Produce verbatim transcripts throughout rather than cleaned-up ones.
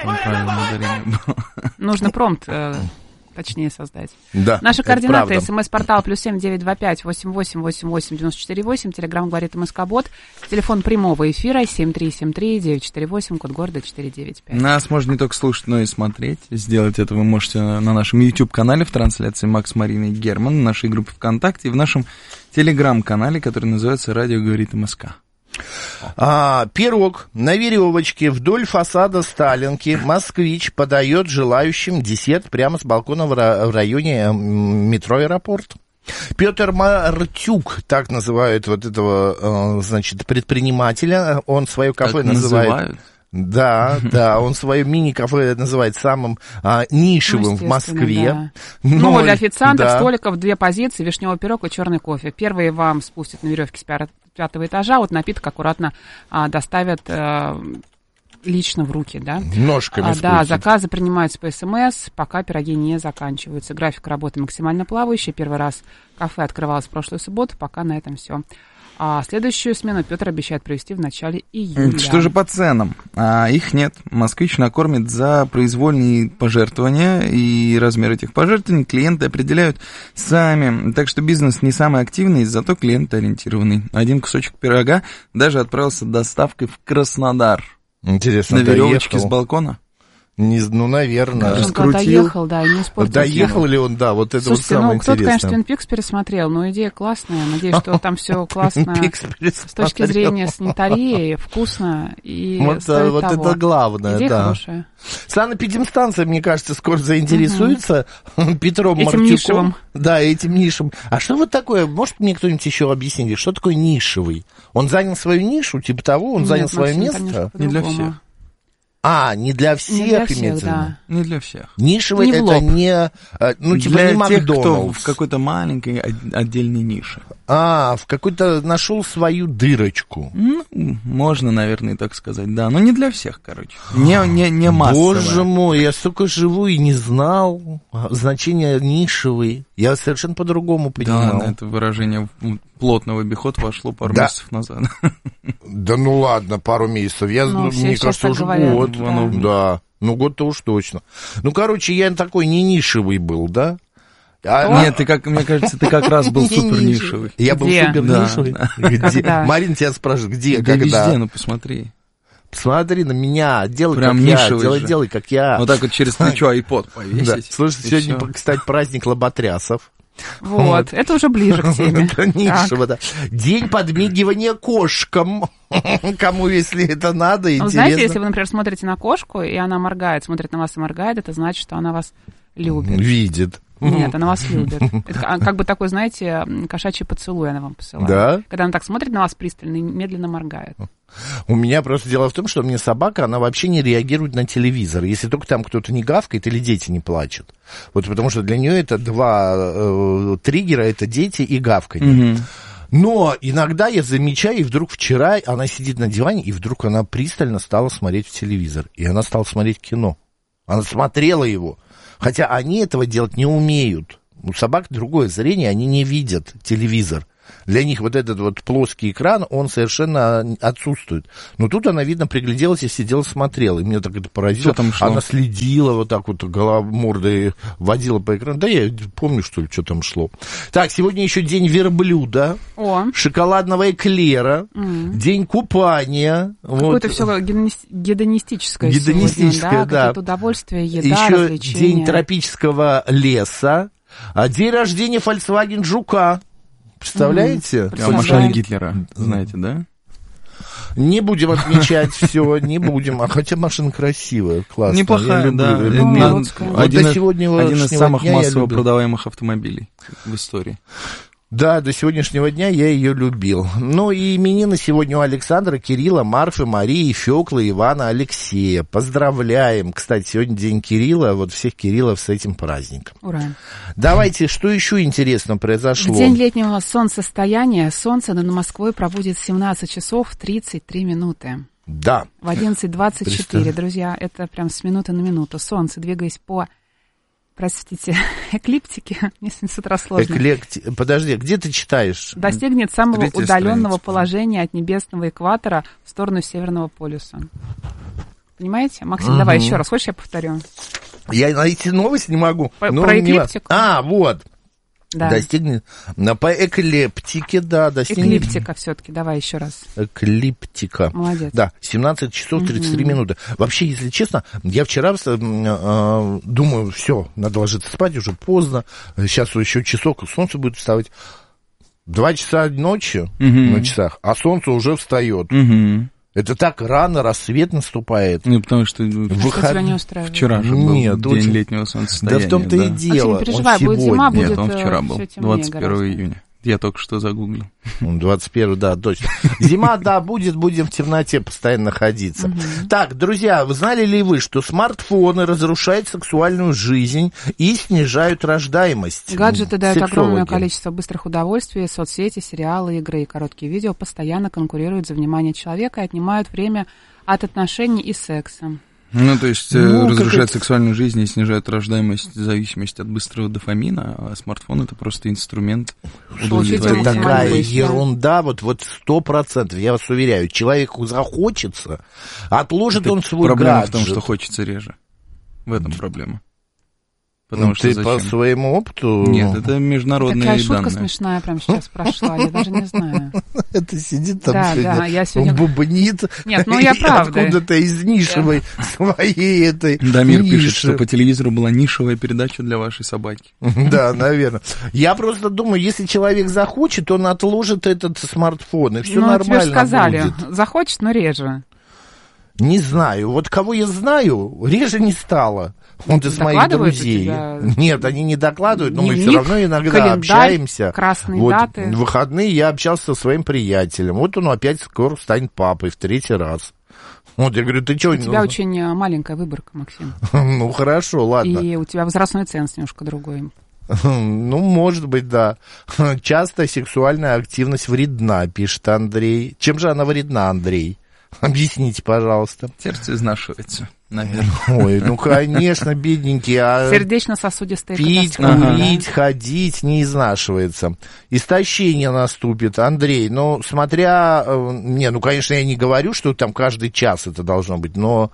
Неправильно. Нужно промпт э, точнее создать. Да, наши координаты: правда. смс-портал плюс семь девять два пять восемь восемь восемь восемь девяносто четыре восемь, телеграмм говорит МСК-бот, телефон прямого эфира семь три семь три девять четыре восемь, код города четыре девять пять. Нас можно не только слушать, но и смотреть. Сделать это вы можете на нашем YouTube-канале в трансляции Макс, Марина и Герман, в нашей группе ВКонтакте и в нашем телеграм-канале, который называется «Радио говорит МСК». А, пирог на веревочке вдоль фасада Сталинки. Москвич подает желающим десерт прямо с балкона в, ра- в районе метро «Аэропорт». Петр Мартюк, так называют вот этого, значит, предпринимателя. Он свое кафе так называет... называют? Да, да, он свое мини-кафе называет самым а, нишевым ну, в Москве. Да. Ну, Но, для официантов, да. столиков, две позиции, вишневый пирог и черный кофе. Первые вам спустят на веревке с пятого этажа, вот напиток аккуратно а, доставят а, лично в руки, да. Ножками а, спустят. Да, заказы принимаются по СМС, пока пироги не заканчиваются. График работы максимально плавающий. Первый раз кафе открывалось в прошлую субботу, пока на этом все. А следующую смену Петр обещает провести в начале июля. Что же по ценам? А, их нет. Москвич накормит за произвольные пожертвования, и размер этих пожертвований клиенты определяют сами. Так что бизнес не самый активный, зато клиентоориентированный. Один кусочек пирога даже отправился доставкой в Краснодар. Интересно, на веревочке доехал? с балкона. Не, ну, наверное. Он доехал, да, и не испортил. Доехал ли он, да, вот это Слушайте, вот самое ну, кто-то, интересное. конечно, Twin Peaks пересмотрел, но идея классная. Надеюсь, что там все классно с точки зрения санитарии, вкусно и вот, стоит вот того. это главное, идея да. хорошая. Санэпидемстанция, мне кажется, скоро заинтересуется угу. Петром этим Мартюком. нишевым. Да, этим нишем. А что вот такое, может мне кто-нибудь еще объяснить, что такое нишевый? Он занял свою нишу, типа того, он Нет, занял Максим, свое конечно, место? Не для по-другому. всех. А, не для всех, Не для всех, имеется в виду? да. Не для всех. Нишевый Не в это лоб. не, ну, типа для не тех, кто Макдоналдс. в какой-то маленькой от- отдельной нише. А, в какой-то нашел свою дырочку. Ну, можно, наверное, и так сказать, да. Но не для всех, короче. Не, не, не массово. Боже мой, я столько живу и не знал значения нишевый. Я совершенно по-другому понимал. Да, это выражение в плотный обиход вошло пару Да. месяцев назад. Да ну ладно, пару месяцев. Я, Ну, ну, все мне сейчас кажется, так уже говорят, год. да. Ну, да. Ну, год-то уж точно. Ну, короче, я такой не нишевый был, да? А, Нет, ты как, мне кажется, ты как раз был Не супер нишевый. нишевый. Я был Где? супер Да, нишевый. да. Где? Когда? Марина тебя спрашивает, где, Да когда? везде, ну посмотри. Посмотри на меня, делай Прям как я, нишевый делай, же. делай как я. Вот так вот через плечо айпод Да. повесить. Слушай, и сегодня, всё. кстати, праздник лоботрясов. Вот, это уже ближе к теме. Это нишево, да. День подмигивания кошкам. Кому, если это надо, Ну, интересно. знаете, если вы, например, смотрите на кошку, и она моргает, смотрит на вас и моргает, это значит, что она вас любит. Видит. Нет, она вас любит. Это ка- как бы такой, знаете, кошачий поцелуй она вам посылает. Да? Когда она так смотрит на вас пристально и медленно моргает. У меня просто дело в том, что мне собака, она вообще не реагирует на телевизор, если только там кто-то не гавкает или дети не плачут. Вот потому что для нее это два э, триггера, это дети и гавканье. Мгм. Но иногда я замечаю, и вдруг вчера она сидит на диване, и вдруг она пристально стала смотреть в телевизор. И она стала смотреть кино. Она смотрела его. Хотя они этого делать не умеют. У собак другое зрение, они не видят телевизор. Для них вот этот вот плоский экран, он совершенно отсутствует. Но тут она, видно, пригляделась и сидела, смотрела. И меня так это поразило. Что там шло? Она следила вот так вот, голова, мордой водила по экрану. Да я помню, что ли, что там шло. Так, сегодня еще день верблюда, О, шоколадного эклера, м. день купания. какое-то вот. все гедонистическое Гедонистическое, сегодня, да, да. какие-то удовольствия, еда, Еще развлечения. день тропического леса, а день рождения Volkswagen Жука. Представляете? Я машина Гитлера, знаете, да? Не будем отмечать все, не будем. А хотя машина красивая, классная. Неплохая, я люблю, да. люблю. Ну, На- уродская. Вот один, до из- сегодняшнего один из самых дня я массово люблю. продаваемых автомобилей в истории. Да, до сегодняшнего дня я ее любил. Ну и именины сегодня у Александра, Кирилла, Марфы, Марии, Фёклы, Ивана, Алексея. Поздравляем. Кстати, сегодня день Кирилла, вот всех Кириллов с этим праздником. Ура. Давайте, что еще интересно произошло? В день летнего солнцестояния солнце над Москвой пробудет в семнадцать часов тридцать три минуты. Да. В одиннадцать двадцать четыре, Представь. друзья, это прям с минуты на минуту. Солнце, двигаясь по, простите, эклиптике, мне сегодня с утра сложно, Эклекти... Подожди, где ты читаешь? достигнет самого Третья удаленного страница. положения от небесного экватора в сторону Северного полюса. Понимаете? Максим, Угу. давай еще раз. Хочешь, я повторю? Я найти новость не могу. По, но про не... эклиптику? А, вот. Да. Достигнет. По эклиптике, да, достигнет. Эклиптика все-таки, давай еще раз. Эклиптика. Молодец. Да, семнадцать часов тридцать три минуты. Вообще, если честно, я вчера э, думаю, все, надо ложиться спать, уже поздно. Сейчас еще часок, солнце будет вставать. Два часа ночи угу. на часах, а солнце уже встает. Угу. Это так рано, рассвет наступает. Ну, потому что Выход... тебя не устраивает. Вчера же был Нет, день очень... летнего солнцестояния. Да в том-то да. и дело. Максим, не переживай, будет зима, будет... Нет, он вчера был, двадцать первого июня. Я только что загуглил. двадцать первого, да, точно. Зима, да, будет, будем в темноте постоянно находиться. Угу. Так, друзья, вы знали ли вы, что смартфоны разрушают сексуальную жизнь и снижают рождаемость? Гаджеты дают Сексологи. Огромное количество быстрых удовольствий, соцсети, сериалы, игры и короткие видео постоянно конкурируют за внимание человека и отнимают время от отношений и секса. Ну, то есть ну, разрушает сексуальную жизнь и снижает рождаемость в зависимости от быстрого дофамина, а смартфон — это просто инструмент удовлетворения. Это такая ерунда, вот вот сто процентов, я вас уверяю, человеку захочется, отложит это он свой проблема гаджет. в том, что хочется реже. В этом проблема. Потому ну, что ты зачем? по своему опыту... Нет, это международные Такая данные. шутка смешная прямо сейчас прошла, я даже не знаю. Это сидит там да, сегодня, да, я сегодня... он бубнит. Нет, ну я правда. Откуда-то из нишевой своей этой Дамир пишет, что по телевизору была нишевая передача для вашей собаки. Да, наверное. Я просто думаю, если человек захочет, он отложит этот смартфон, и все ну, нормально тебе же сказали, будет. Захочет, но реже. Не знаю. Вот кого я знаю, реже не стало. Вот из моих друзей. Тебя... Нет, они не докладывают, но Дневник, мы все равно иногда общаемся. Красные вот, даты. В выходные я общался со своим приятелем. Вот он опять скоро станет папой в третий раз. Вот я говорю, ты что? У тебя очень маленькая выборка, Максим. Ну, хорошо, ладно. И у тебя возрастной ценз немножко другой. Ну, может быть, да. Часто сексуальная активность вредна, пишет Андрей. Чем же она вредна, Андрей? Объясните, пожалуйста. Сердце изнашивается, наверное. Ой, ну, конечно, бедненький. А сердечно-сосудистая пить, катастрофа. курить, ходить не изнашивается. Истощение наступит. Андрей, ну, смотря... Не, ну, конечно, я не говорю, что там каждый час это должно быть, но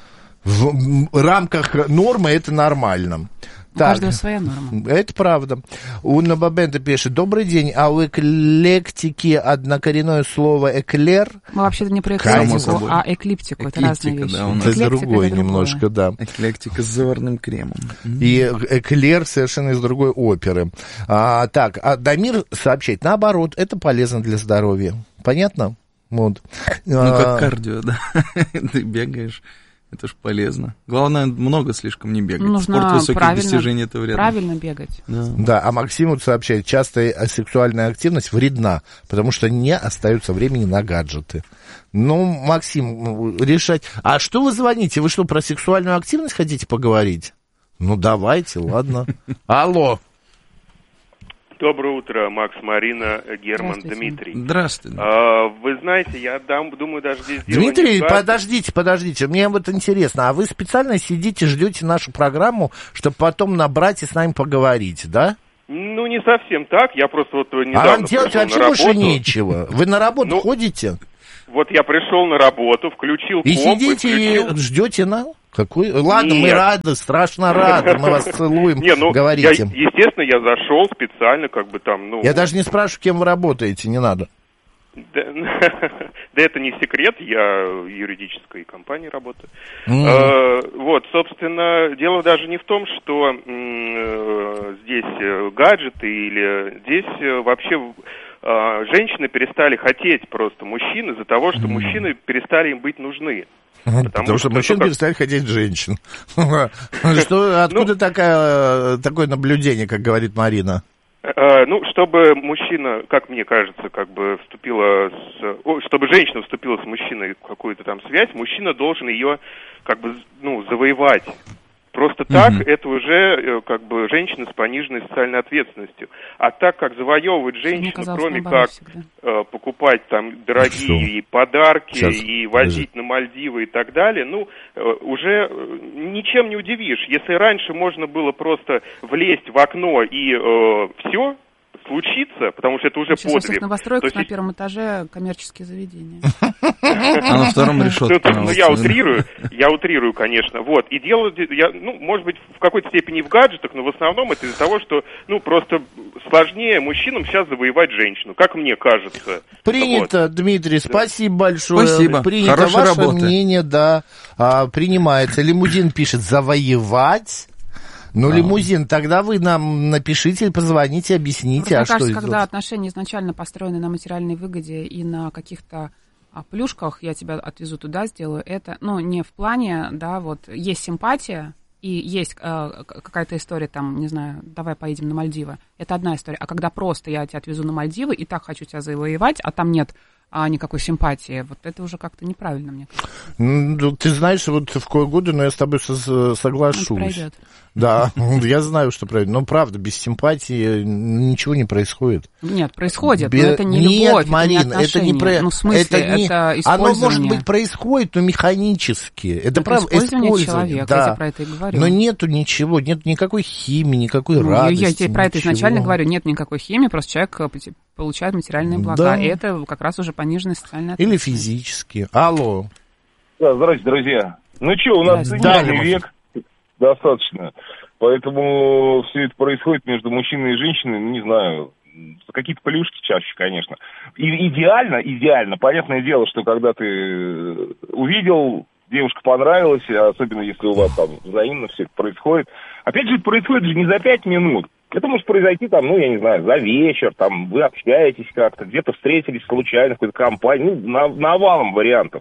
в рамках нормы это нормально. У каждого своя норма. Это правда. Уна Бабенда пишет: добрый день, а у эклектики однокоренное слово эклер? Мы вообще-то не про эклектику, а эклиптику. Это разные вещи. Да, это Эклектика другое это немножко, другое. Да. Эклектика с заварным кремом. И эклер совершенно из другой оперы. А, так, а Дамир сообщает, наоборот, это полезно для здоровья. Понятно? Вот. Ну, как кардио, да. Ты бегаешь. Это ж полезно. Главное, много слишком не бегать. Нужно Спорт высоких достижений — это вредно. Правильно бегать. Да. да, а Максим вот сообщает, частая сексуальная активность вредна, потому что не остается времени на гаджеты. Ну, Максим, решать... А что вы звоните? Вы что, про сексуальную активность хотите поговорить? Ну, давайте, ладно. Алло. Доброе утро, Макс, Марина, Герман, Дмитрий. Здравствуйте. А, вы знаете, я дам, думаю, даже здесь... Дмитрий, подождите, подождите, мне вот интересно, а вы специально сидите, ждете нашу программу, чтобы потом набрать и с нами поговорить, да? Ну, не совсем так, я просто вот недавно А вам делать вообще больше нечего? Вы на работу ну, ходите? Вот я пришел на работу, включил и комп... Сидите и сидите и ждете на... Какой? Ладно, Нет. мы рады, страшно рады, мы вас целуем, не, ну, говорите. Я, естественно, я зашел специально, как бы там, ну... Я даже не спрашиваю, кем вы работаете, не надо. Да, да это не секрет, я в юридической компании работаю. Mm. Э, вот, собственно, дело даже не в том, что э, здесь гаджеты или здесь вообще... женщины перестали хотеть просто мужчин из-за того, что mm. мужчины перестали им быть нужны. Потому, Потому что, что мужчины как... перестали хотеть женщин. Что, откуда такая, такое наблюдение, как говорит Марина? Ну, чтобы мужчина, как мне кажется, как бы вступила с... Чтобы женщина вступила с мужчиной в какую-то там связь, мужчина должен ее как бы, ну, завоевать. Просто так mm-hmm. это уже как бы женщина с пониженной социальной ответственностью. А так как завоевывать женщину, кроме как э, покупать там дорогие подарки Сейчас. и возить Подожди. на Мальдивы и так далее, ну, э, уже ничем не удивишь. Если раньше можно было просто влезть в окно и э, все, случиться, потому что это уже Сейчас во всех подвиг. новостройках То на есть... первом этаже коммерческие заведения. А на втором решетка. Ну, я утрирую, я утрирую, конечно. Вот. И дело, я, ну, может быть, в какой-то степени в гаджетах, но в основном это из-за того, что, ну, просто сложнее мужчинам сейчас завоевать женщину, как мне кажется. Принято, вот. Дмитрий, спасибо большое. Спасибо. Принято. Хорошая Ваше работа. мнение, да, а, принимается. Лимузин пишет «завоевать». Ну, а. Лимузин, тогда вы нам напишите, позвоните, объясните, Просто, а мне что кажется, это? когда отношения изначально построены на материальной выгоде и на каких-то а, плюшках, я тебя отвезу туда, сделаю это, ну, не в плане, да, вот, есть симпатия, и есть э, какая-то история, там, не знаю, давай поедем на Мальдивы, это одна история, а когда просто я тебя отвезу на Мальдивы, и так хочу тебя завоевать, а там нет а никакой симпатии, вот это уже как-то неправильно, мне кажется. Ну, ты знаешь, вот в кое годы, но я с тобой соглашусь. Это пройдет. Да, я знаю, что правильно. Но правда, без симпатии ничего не происходит. Нет, происходит, Без... но это не Нет, любовь, Марин, это не отношения. Это не про... Ну, в смысле, это, не... это использование. Оно, может быть, происходит, но механически. Это, это правда, использование, использование человека, да. я тебе про это и говорю. Но нету ничего, нет никакой химии, никакой ну, радости. Я, я тебе про это ничего. изначально говорю, нет никакой химии, просто человек получает материальные блага, да. и это как раз уже пониженная социальная ответственность. Или физически. Алло. Да, здравствуйте, друзья. Ну что, у нас циничный век достаточно, поэтому все это происходит между мужчиной и женщиной, ну, не знаю, какие-то плюшки чаще, конечно. И идеально, идеально, понятное дело, что когда ты увидел, девушка понравилась, особенно если у вас там взаимно все это происходит. Опять же, это происходит же не за пять минут. Это может произойти там, ну, я не знаю, за вечер, там, вы общаетесь как-то, где-то встретились случайно в какой-то компании, ну, на, навалом вариантов.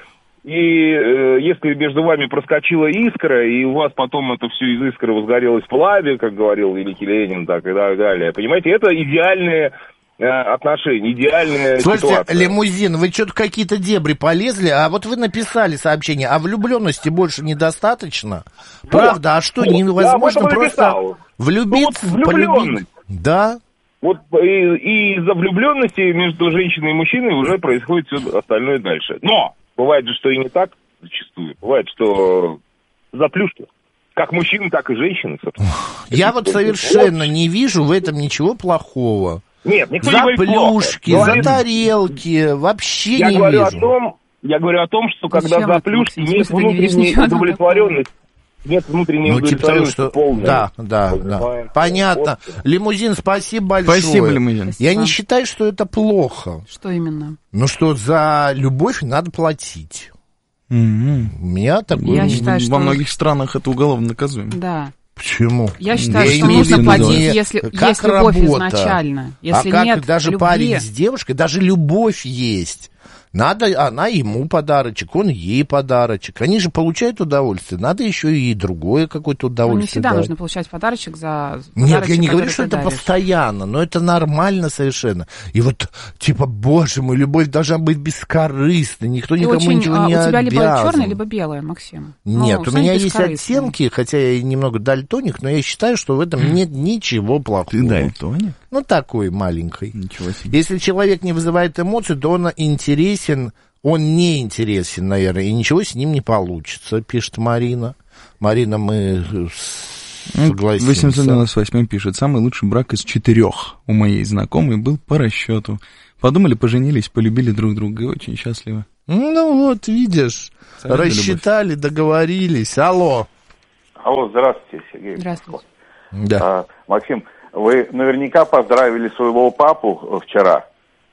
И э, если между вами проскочила искра, и у вас потом это все из искры возгорелось в пламя, как говорил великий Ленин, так и так далее, понимаете, это идеальные э, отношения, идеальная Слушайте, ситуация. Лимузин, вы что-то какие-то дебри полезли, а вот вы написали сообщение, а влюбленности больше недостаточно? Вот, Правда, а что, вот, невозможно просто влюбиться? Ну, вот влюбленность. Да. Вот и, и из-за влюбленности между женщиной и мужчиной уже происходит все остальное дальше. Но бывает же, что и не так зачастую. Бывает, что за плюшки. Как мужчины, так и женщины, собственно. Я вот совершенно не вижу в этом ничего плохого. Нет, никто за не говорит плюшки, плохо. за тарелки, вообще я не говорю вижу. О том, я говорю о том, что Зачем когда за плюшки это, нет внутренней удовлетворенности. Нет внутренней ну, типа того, что... полной. Да, да, да. Понятно. Вот. Лимузин, спасибо большое. Спасибо, Лимузин. Я спасибо. Не считаю, что это плохо. Что именно? Ну, что за любовь надо платить. Mm-hmm. У меня такое... Я считаю, Во что... многих странах это уголовно наказуемо. Да. Почему? Я считаю, я что нужно платить, не... если как есть любовь работа. изначально. Если а как нет даже любви... парень с девушкой, даже любовь есть. Надо, она ему подарочек, он ей подарочек. Они же получают удовольствие. Надо еще и другое какое-то удовольствие. Ну, не всегда дать. нужно получать подарочек за подарочек, Нет, я не говорю, что это даришь. постоянно, но это нормально совершенно. И вот, типа, боже мой, любовь должна быть бескорыстной, никто Ты никому очень, ничего а, не обязан. У тебя либо черное, либо белое, Максим. Нет, ну, у меня есть оттенки, хотя я немного дальтоник, но я считаю, что в этом нет ничего плохого. Ты дальтоник? Ну, такой маленький. Ничего себе. Если человек не вызывает эмоций, то он интересен... Он не интересен, наверное, и ничего с ним не получится, пишет Марина. Марина, мы согласимся. восемьсот девяносто восемь пишет, самый лучший брак из четырех у моей знакомой был по расчету. Подумали, поженились, полюбили друг друга и очень счастливы. Ну вот, видишь, Совершенно рассчитали, любовь. Договорились. Алло. Алло, здравствуйте, Сергей. Здравствуйте. Да. А, Максим, вы наверняка поздравили своего папу вчера.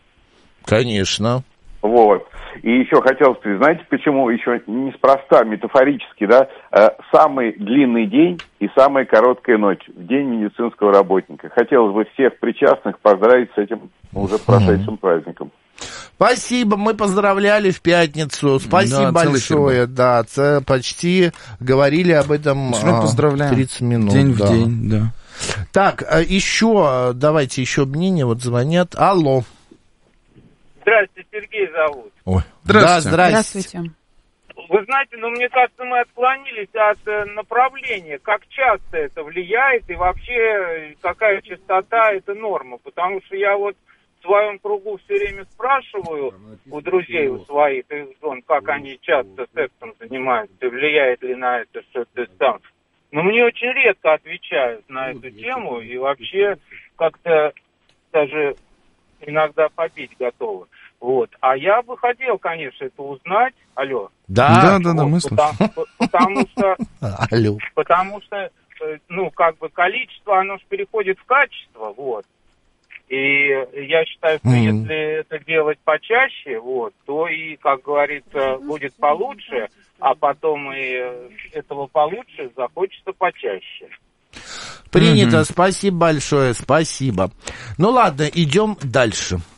Конечно. Вот. И еще хотелось бы, знаете, почему еще неспроста, метафорически, да, самый длинный день и самая короткая ночь в день медицинского работника. Хотелось бы всех причастных поздравить с этим уже прошедшим mm-hmm. праздником. Спасибо, мы поздравляли в пятницу. Спасибо да, большое. Да, це почти говорили об этом поздравляем. тридцать минут. День да. в день, да. Так, еще, давайте еще мнение, вот звонят. Алло. Здравствуйте, Сергей зовут. Ой. Здравствуйте. Да, здрасте. Здравствуйте. Вы знаете, ну, мне кажется, мы отклонились от э, направления, как часто это влияет и вообще какая частота это норма. Потому что я вот в своем кругу все время спрашиваю у друзей, у своих, их жен, как они часто сексом занимаются, влияет ли на это что-то там. Но мне очень редко отвечают на эту тему и вообще как-то даже иногда побить готовы. Вот. А я бы хотел, конечно, это узнать. Алло. Да, да, да, да, мы слушаем. Потому, потому что, Алло. потому что, ну, как бы количество, оно же переходит в качество, вот. И я считаю, что mm-hmm. если это делать почаще, вот, то и, как говорится, будет получше, а потом и этого получше захочется почаще. Принято, mm-hmm. спасибо большое, спасибо. Ну ладно, идем дальше.